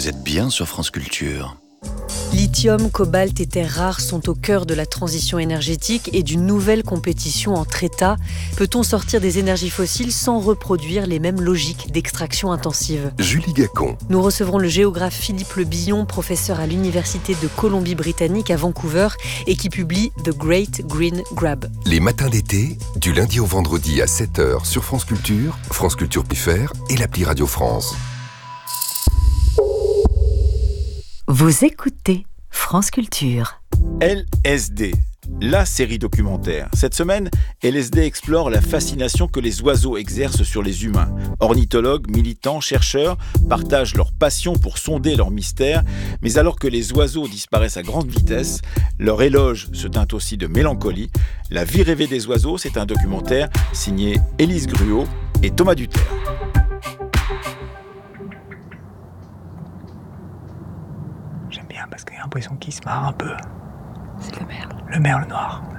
Vous êtes bien sur France Culture. Lithium, cobalt et terres rares sont au cœur de la transition énergétique et d'une nouvelle compétition entre États. Peut-on sortir des énergies fossiles sans reproduire les mêmes logiques d'extraction intensive ? Julie Gacon. Nous recevrons le géographe Philippe Le Billon, professeur à l'Université de Colombie-Britannique à Vancouver et qui publie The Great Green Grab. Les matins d'été, du lundi au vendredi à 7h sur France Culture, France Culture.fr et l'appli Radio France. Vous écoutez France Culture. LSD, la série documentaire. Cette semaine, LSD explore la fascination que les oiseaux exercent sur les humains. Ornithologues, militants, chercheurs partagent leur passion pour sonder leur mystère. Mais alors que les oiseaux disparaissent à grande vitesse, leur éloge se teinte aussi de mélancolie. La vie rêvée des oiseaux, c'est un documentaire signé Élise Gruau et Thomas Duterre. J'aime bien parce qu'il y a un poisson qui se marre un peu. C'est le merle. Le merle noir.